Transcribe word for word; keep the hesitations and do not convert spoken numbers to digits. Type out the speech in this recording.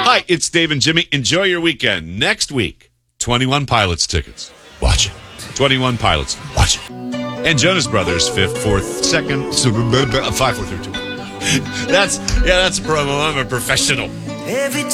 Hi, it's Dave and Jimmy. Enjoy your weekend. Next week, twenty-one Pilots tickets. Watch it. twenty-one Pilots. Watch it. And Jonas Brothers, fifth, fourth, second, five, four, three, two. That's, yeah, that's a promo. I'm a professional. Every